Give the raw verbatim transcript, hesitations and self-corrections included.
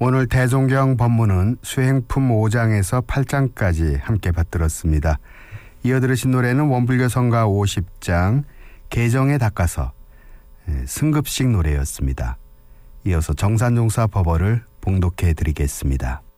오늘 대종경 법문은 수행품 오 장에서 팔 장까지 함께 받들었습니다. 이어 들으신 노래는 원불교 성가 오십 장 개정에 닦아서 승급식 노래였습니다. 이어서 정산종사 법어를 봉독해 드리겠습니다.